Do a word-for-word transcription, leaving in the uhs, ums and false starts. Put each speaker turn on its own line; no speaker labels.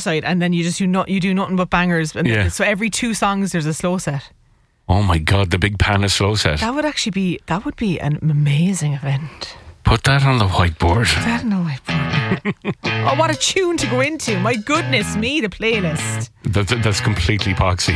side, and then you just do not you do nothing but bangers. And
Yeah.
so every two songs there's a slow set.
Oh my God, the big pan of slow set.
That would actually be that would be an amazing event.
Put that on the whiteboard.
That no whiteboard. Oh, what a tune to go into! My goodness me, the playlist.
That, that's completely poxy.